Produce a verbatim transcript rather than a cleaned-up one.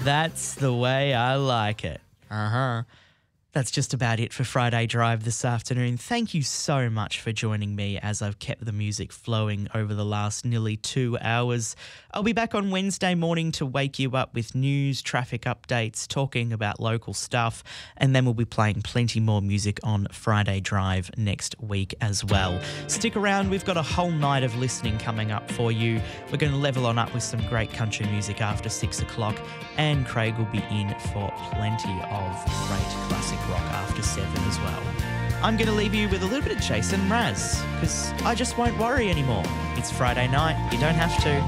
That's the way I like it. Uh-huh. That's just about it for Friday Drive this afternoon. Thank you so much for joining me as I've kept the music flowing over the last nearly two hours. I'll be back on Wednesday morning to wake you up with news, traffic updates, talking about local stuff, and then we'll be playing plenty more music on Friday Drive next week as well. Stick around, we've got a whole night of listening coming up for you. We're going to level on up with some great country music after six o'clock, and Craig will be in for plenty of great classic rock after seven as well. I'm going to leave you with a little bit of Jason Mraz, because I just won't worry anymore. It's Friday night, you don't have to.